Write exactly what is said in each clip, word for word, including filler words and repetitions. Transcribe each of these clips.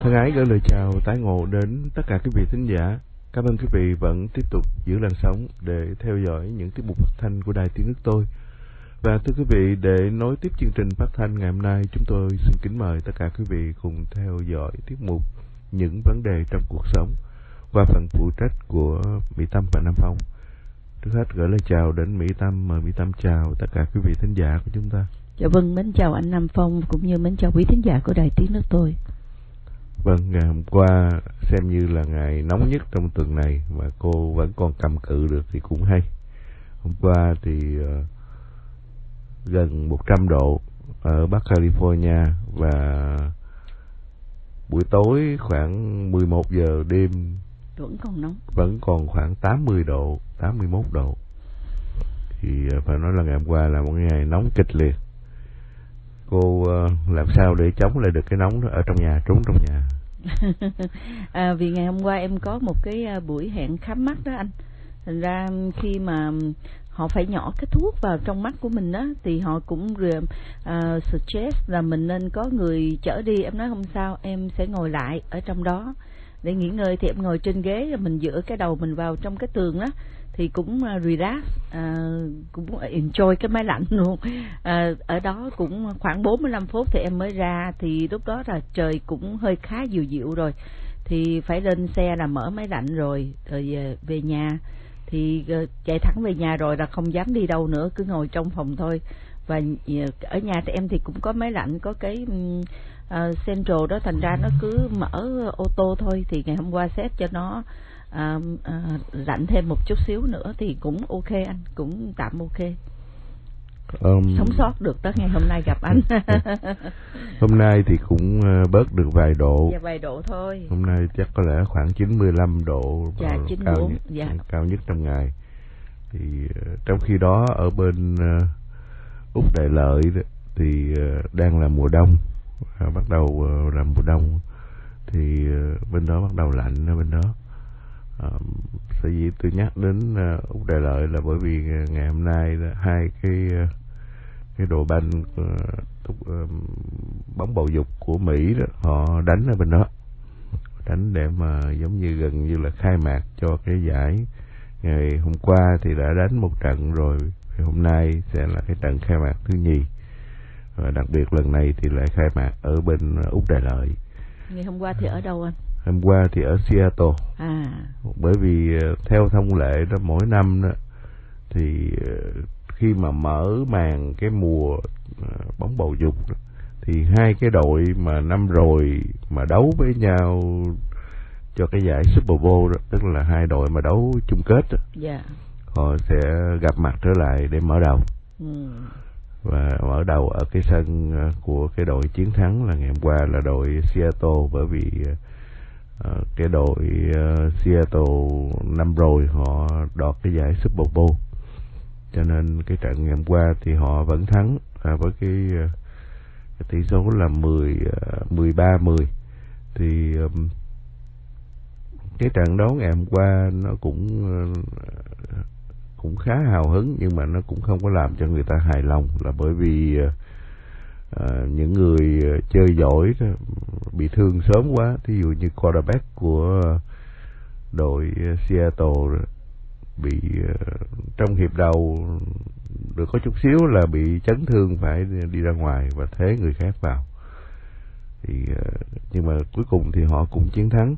Thân ái gửi lời chào tái ngộ đến tất cả quý vị thính giả. Cảm ơn quý vị vẫn tiếp tục giữ làn sóng để theo dõi những tiết mục phát thanh của Đài Tiếng Nước Tôi. Và thưa quý vị, để nối tiếp chương trình phát thanh ngày hôm nay, chúng tôi xin kính mời tất cả quý vị cùng theo dõi tiết mục Những vấn đề trong cuộc sống qua phần phụ trách của Mỹ Tâm và Nam Phong. Trước hết gửi lời chào đến Mỹ Tâm, mời Mỹ Tâm chào tất cả quý vị thính giả của chúng ta. Dạ vâng, mến chào anh Nam Phong cũng như mến chào quý thính giả của Đài Tiếng Nước Tôi. Vâng, ngày hôm qua xem như là ngày nóng nhất trong tuần này mà cô vẫn còn cầm cự được thì cũng hay. Hôm qua thì uh, gần một trăm độ ở Bắc California và buổi tối khoảng mười một giờ đêm vẫn còn nóng, vẫn còn khoảng tám mươi độ, tám mươi mốt độ. Thì uh, phải nói là ngày hôm qua là một ngày nóng kịch liệt. Cô uh, làm sao để chống lại được cái nóng đó ở trong nhà, trốn trong nhà? à, vì ngày hôm qua em có một cái uh, buổi hẹn khám mắt đó anh. Thành ra khi mà họ phải nhỏ cái thuốc vào trong mắt của mình đó, thì họ cũng uh, suggest là mình nên có người chở đi. Em nói không sao, em sẽ ngồi lại ở trong đó để nghỉ ngơi. Thì em ngồi trên ghế, rồi mình dựa cái đầu mình vào trong cái tường đó, thì cũng uh, relax, uh, cũng enjoy cái máy lạnh luôn. Uh, ở đó cũng khoảng bốn mươi lăm phút thì em mới ra. Thì lúc đó là trời cũng hơi khá dịu dịu rồi, thì phải lên xe là mở máy lạnh rồi rồi uh, về nhà. Thì uh, chạy thẳng về nhà rồi là không dám đi đâu nữa, cứ ngồi trong phòng thôi. Và uh, ở nhà thì em thì cũng có máy lạnh, có cái uh, Central đó, thành ra nó cứ mở ô tô thôi. Thì ngày hôm qua set cho nó À, à, lạnh thêm một chút xíu nữa thì cũng ok anh, cũng tạm ok. Um, sống sót được tới ngày hôm nay gặp anh. Hôm nay thì cũng bớt được vài độ. Dạ, vài độ thôi. Hôm nay chắc có lẽ khoảng chín mươi lăm độ. Dạ, chín mươi bốn, cao, dạ. cao nhất trong ngày. Thì trong khi đó ở bên uh, Úc Đại Lợi thì uh, đang là mùa đông, uh, bắt đầu uh, là mùa đông. Thì uh, bên đó bắt đầu lạnh ở bên đó. À, sở dĩ tôi nhắc đến uh, Úc Đại Lợi là bởi vì uh, ngày hôm nay là hai cái uh, cái đội banh uh, uh, bóng bầu dục của Mỹ đó, họ đánh ở bên đó, đánh để mà giống như gần như là khai mạc cho cái giải. Ngày hôm qua thì đã đánh một trận rồi, thì hôm nay sẽ là cái trận khai mạc thứ nhì, và đặc biệt lần này thì lại khai mạc ở bên uh, Úc Đại Lợi. Ngày hôm qua thì ở đâu anh? Hôm qua thì ở Seattle. À. Bởi vì theo thông lệ đó, mỗi năm đó thì khi mà mở màn cái mùa bóng bầu dục đó, thì hai cái đội mà năm rồi mà đấu với nhau cho cái giải Super Bowl đó, tức là hai đội mà đấu chung kết đó, yeah. họ sẽ gặp mặt trở lại để mở đầu. Ừ. Và mở đầu ở cái sân của cái đội chiến thắng là ngày hôm qua là đội Seattle, bởi vì Uh, cái đội uh, Seattle năm rồi họ đoạt cái giải Super Bowl, cho nên cái trận ngày hôm qua thì họ vẫn thắng à, với cái, uh, cái tỷ số là mười, uh, mười ba mười. Thì um, cái trận đấu ngày hôm qua nó cũng uh, cũng khá hào hứng, nhưng mà nó cũng không có làm cho người ta hài lòng, là bởi vì uh, Uh, những người uh, chơi giỏi đó, bị thương sớm quá. Thí dụ như quarterback của uh, đội uh, Seattle đó, bị uh, trong hiệp đầu được có chút xíu là bị chấn thương, phải đi ra ngoài và thế người khác vào. Thì uh, nhưng mà cuối cùng thì họ cũng chiến thắng.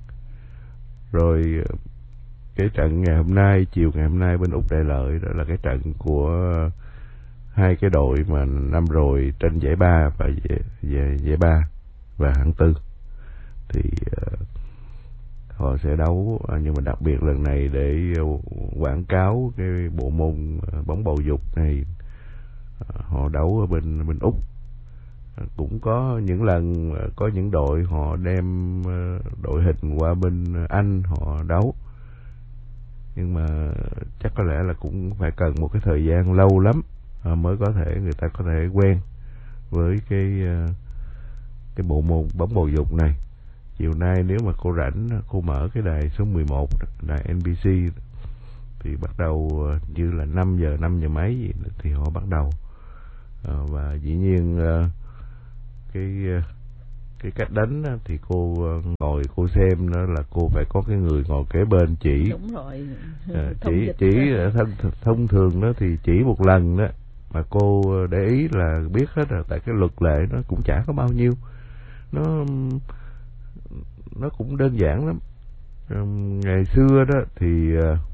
Rồi uh, cái trận ngày hôm nay, chiều ngày hôm nay bên Úc Đại Lợi đó là cái trận của uh, hai cái đội mà năm rồi tranh giải ba và giải, giải, giải ba và hạng tư. Thì uh, họ sẽ đấu, uh, nhưng mà đặc biệt lần này để uh, quảng cáo cái bộ môn uh, bóng bầu dục này, uh, họ đấu ở bên bên Úc. Uh, cũng có những lần uh, có những đội họ đem uh, đội hình qua bên Anh họ đấu, nhưng mà chắc có lẽ là cũng phải cần một cái thời gian lâu lắm À, mới có thể người ta có thể quen với cái cái bộ môn bóng bầu dục này. Chiều nay nếu mà cô rảnh, cô mở cái đài số mười một, đài en bê xê, thì bắt đầu như là năm giờ, năm giờ mấy gì thì họ bắt đầu. À, và dĩ nhiên cái cái cách đánh á, thì cô ngồi cô xem đó là cô phải có cái người ngồi kế bên chỉ. Đúng rồi. À, chỉ chỉ thông, thông thường đó thì chỉ một lần đó mà cô để ý là biết hết rồi, tại cái luật lệ nó cũng chả có bao nhiêu, nó nó cũng đơn giản lắm. Ngày xưa đó thì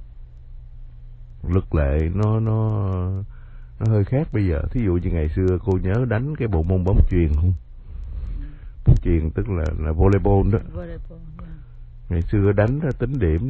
luật lệ nó nó nó hơi khác bây giờ. Thí dụ như ngày xưa cô nhớ đánh cái bộ môn bóng chuyền không? Bóng chuyền tức là là volleyball đó. Volleyball, yeah. Ngày xưa đánh tính điểm